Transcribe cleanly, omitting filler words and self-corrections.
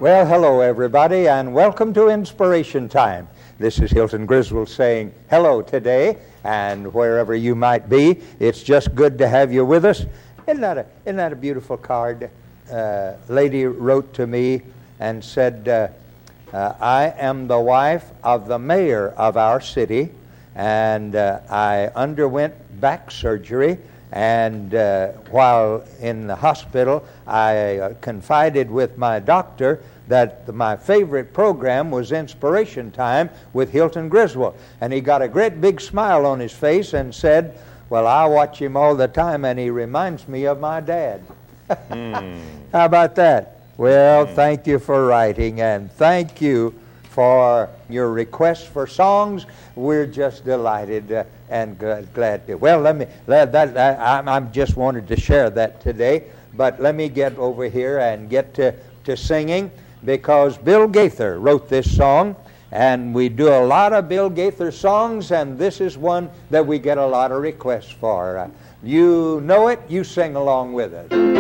Well, hello everybody, and welcome to Inspiration Time. This is Hilton Griswold saying hello today, and wherever you might be, it's just good to have you with us. Isn't that a beautiful card? Lady wrote to me and said, I am the wife of the mayor of our city, and I underwent back surgery. And while in the hospital, I confided with my doctor that my favorite program was Inspiration Time with Hilton Griswold. And he got a great big smile on his face and said, well, I watch him all the time, and he reminds me of my dad. How about that? Well, thank you for writing, and thank you for your requests for songs. We're just delighted and glad to. Well, I just wanted to share that today, but let me get over here and get to singing, because Bill Gaither wrote this song, and we do a lot of Bill Gaither songs, and this is one that we get a lot of requests for. You know it, you sing along with it.